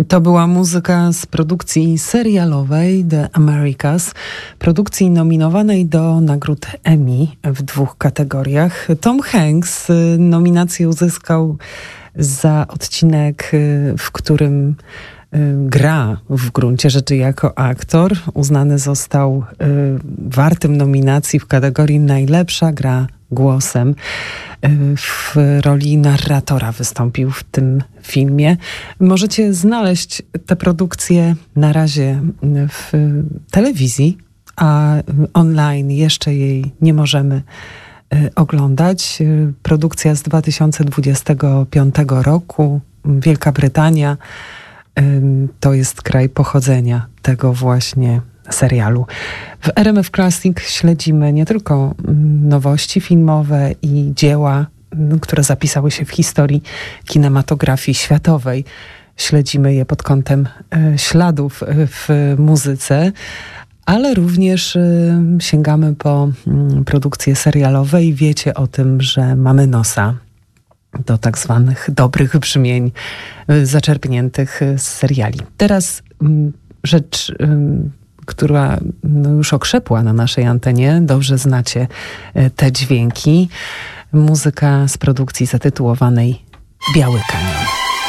To była muzyka z produkcji serialowej The Americas, produkcji nominowanej do nagród Emmy w 2 kategoriach. Tom Hanks nominację uzyskał za odcinek, w którym gra w gruncie rzeczy jako aktor. Uznany został wartym nominacji w kategorii najlepsza gra głosem. W roli narratora wystąpił w tym filmie. Możecie znaleźć tę produkcję na razie w telewizji, a online jeszcze jej nie możemy oglądać. Produkcja z 2025 roku. Wielka Brytania to jest kraj pochodzenia tego właśnie serialu. W RMF Classic śledzimy nie tylko nowości filmowe i dzieła, które zapisały się w historii kinematografii światowej. Śledzimy je pod kątem śladów w muzyce, ale również sięgamy po produkcje serialowe i wiecie o tym, że mamy nosa do tak zwanych dobrych brzmień zaczerpniętych z seriali. Teraz rzecz, która już okrzepła na naszej antenie. Dobrze znacie te dźwięki. Muzyka z produkcji zatytułowanej Biały Kanion.